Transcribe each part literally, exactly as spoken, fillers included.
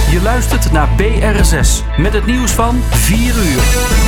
Je luistert naar B R zes met het nieuws van vier uur.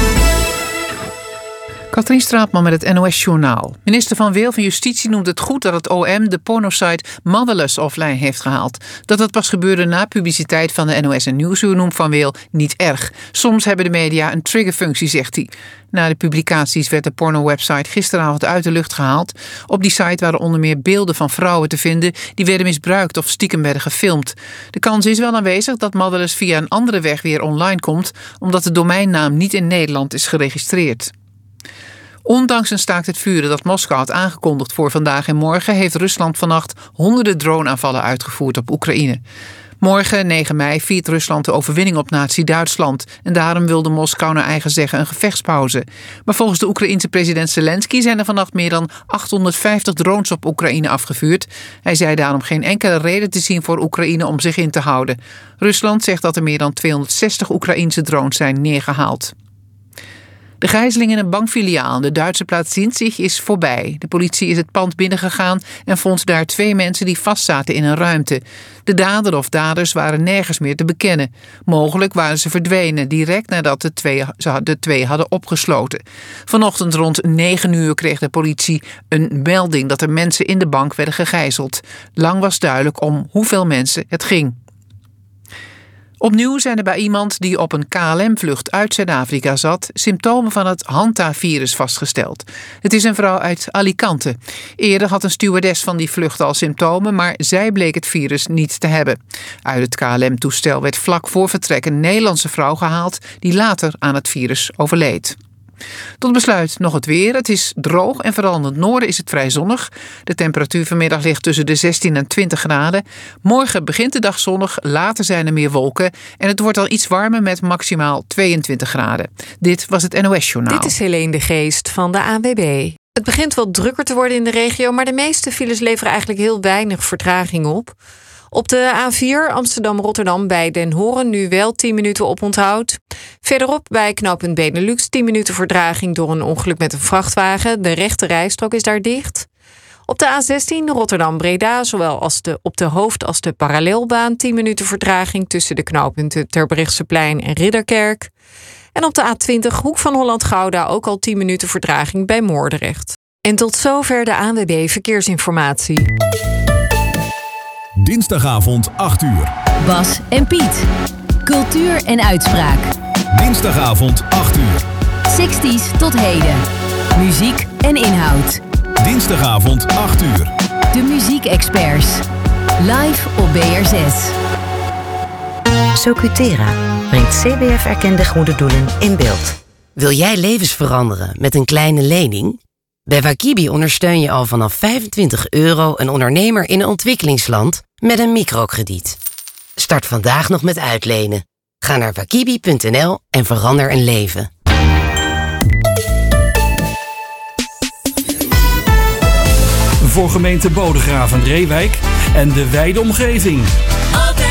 Katrien Straatman met het N O S-journaal. Minister Van Wil van Justitie noemt het goed dat het O M de pornosite Motherless offline heeft gehaald. Dat dat pas gebeurde na publiciteit van de N O S en Nieuwsuur noemt Van Wil niet erg. Soms hebben de media een triggerfunctie, zegt hij. Na de publicaties werd de pornowebsite gisteravond uit de lucht gehaald. Op die site waren onder meer beelden van vrouwen te vinden die werden misbruikt of stiekem werden gefilmd. De kans is wel aanwezig dat Motherless via een andere weg weer online komt, omdat de domeinnaam niet in Nederland is geregistreerd. Ondanks een staakt het vuren dat Moskou had aangekondigd voor vandaag en morgen, heeft Rusland vannacht honderden droneaanvallen uitgevoerd op Oekraïne. Morgen, negen mei, viert Rusland de overwinning op nazi-Duitsland. En daarom wilde Moskou naar eigen zeggen een gevechtspauze. Maar volgens de Oekraïense president Zelensky zijn er vannacht meer dan achthonderdvijftig drones op Oekraïne afgevuurd. Hij zei daarom geen enkele reden te zien voor Oekraïne om zich in te houden. Rusland zegt dat er meer dan tweehonderdzestig Oekraïense drones zijn neergehaald. De gijzeling in een bankfiliaal in de Duitse plaats Sinzig is voorbij. De politie is het pand binnengegaan en vond daar twee mensen die vastzaten in een ruimte. De dader of daders waren nergens meer te bekennen. Mogelijk waren ze verdwenen direct nadat de twee, ze de twee hadden opgesloten. Vanochtend rond negen uur kreeg de politie een melding dat er mensen in de bank werden gegijzeld. Lang was duidelijk om hoeveel mensen het ging. Opnieuw zijn er bij iemand die op een K L M-vlucht uit Zuid-Afrika zat symptomen van het Hanta-virus vastgesteld. Het is een vrouw uit Alicante. Eerder had een stewardess van die vlucht al symptomen, maar zij bleek het virus niet te hebben. Uit het K L M-toestel werd vlak voor vertrek een Nederlandse vrouw gehaald die later aan het virus overleed. Tot besluit nog het weer. Het is droog en vooral in het noorden is het vrij zonnig. De temperatuur vanmiddag ligt tussen de zestien en twintig graden. Morgen begint de dag zonnig, later zijn er meer wolken. En het wordt al iets warmer met maximaal tweeëntwintig graden. Dit was het N O S-journaal. Dit is Helene de Geest van de A N W B. Het begint wel drukker te worden in de regio, maar de meeste files leveren eigenlijk heel weinig vertraging op. Op de A vier Amsterdam-Rotterdam bij Den Horen nu wel tien minuten oponthoud. Verderop bij knooppunt Benelux tien minuten vertraging door een ongeluk met een vrachtwagen. De rechte rijstrook is daar dicht. Op de A zestien Rotterdam-Breda, zowel als de, op de hoofd- als de parallelbaan tien minuten vertraging tussen de knooppunten Terbrechtseplein en Ridderkerk. En op de A twintig Hoek van Holland-Gouda ook al tien minuten vertraging bij Moordrecht. En tot zover de A N W B Verkeersinformatie. Dinsdagavond acht uur. Bas en Piet. Cultuur en uitspraak. Dinsdagavond acht uur. zestig's tot heden. Muziek en inhoud. Dinsdagavond acht uur. De muziekexperts. Live op B R zes. Socutera brengt C B F-erkende goede doelen in beeld. Wil jij levens veranderen met een kleine lening? Bij Wakibi ondersteun je al vanaf vijfentwintig euro een ondernemer in een ontwikkelingsland met een microkrediet. Start vandaag nog met uitlenen. Ga naar wakibi punt n l en verander een leven. Voor gemeente Bodegraven-Reewijk en de wijde omgeving. Altijd